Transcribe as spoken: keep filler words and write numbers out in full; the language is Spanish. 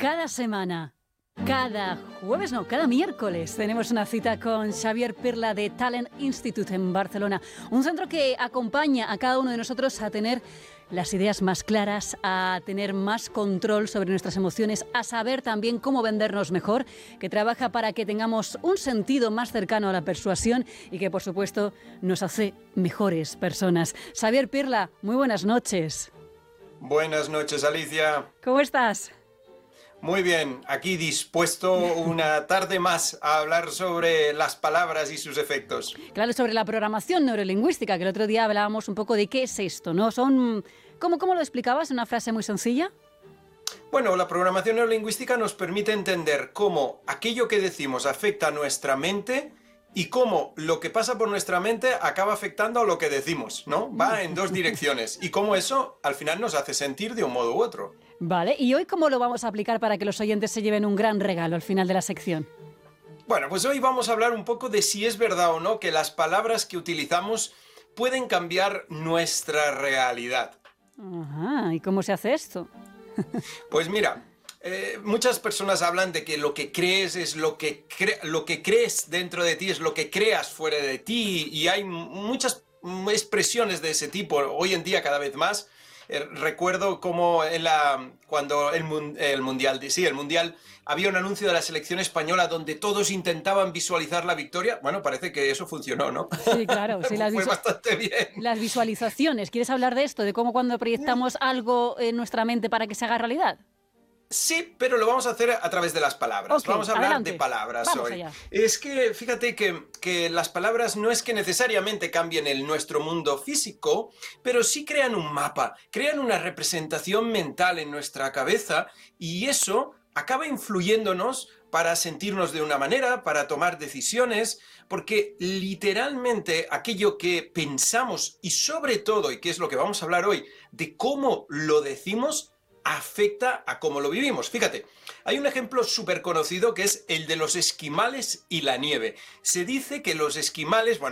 Cada semana, cada jueves, no, cada miércoles tenemos una cita con Xavier Pirla de Talent Institute en Barcelona. Un centro que acompaña a cada uno de nosotros a tener las ideas más claras, a tener más control sobre nuestras emociones, a saber también cómo vendernos mejor, que trabaja para que tengamos un sentido más cercano a la persuasión y que, por supuesto, nos hace mejores personas. Xavier Pirla, muy buenas noches. Buenas noches, Alicia. ¿Cómo estás? Muy bien, aquí dispuesto una tarde más a hablar sobre las palabras y sus efectos. Claro, sobre la programación neurolingüística, que el otro día hablábamos un poco de qué es esto, ¿no? Son, ¿cómo, cómo lo explicabas en una frase muy sencilla? Bueno, la programación neurolingüística nos permite entender cómo aquello que decimos afecta a nuestra mente y cómo lo que pasa por nuestra mente acaba afectando a lo que decimos, ¿no? Va en dos direcciones y cómo eso al final nos hace sentir de un modo u otro. Vale, ¿y hoy cómo lo vamos a aplicar para que los oyentes se lleven un gran regalo al final de la sección? Bueno, pues hoy vamos a hablar un poco de si es verdad o no que las palabras que utilizamos pueden cambiar nuestra realidad. Ajá, ¿y cómo se hace esto? Pues mira, eh, muchas personas hablan de que lo que crees es lo que, cre lo que crees dentro de ti, es lo que creas fuera de ti, y hay muchas expresiones de ese tipo hoy en día cada vez más. Eh, recuerdo como en la, cuando el, el mundial, sí, el mundial, había un anuncio de la selección española donde todos intentaban visualizar la victoria. Bueno, parece que eso funcionó, ¿no? Sí, claro. Sí, las Fue bastante bien. Las visualizaciones. ¿Quieres hablar de esto? ¿De cómo cuando proyectamos algo en nuestra mente para que se haga realidad? Sí, pero lo vamos a hacer a través de las palabras. Okay, vamos a hablar adelante. de palabras Vamos hoy. allá. Es que fíjate que, que las palabras no es que necesariamente cambien el, nuestro mundo físico, pero sí crean un mapa, crean una representación mental en nuestra cabeza y eso acaba influyéndonos para sentirnos de una manera, para tomar decisiones, porque literalmente aquello que pensamos y sobre todo, y que es lo que vamos a hablar hoy, de cómo lo decimos, afecta a cómo lo vivimos. Fíjate, hay un ejemplo súper conocido que es el de los esquimales y la nieve. Se dice que los esquimales, bueno,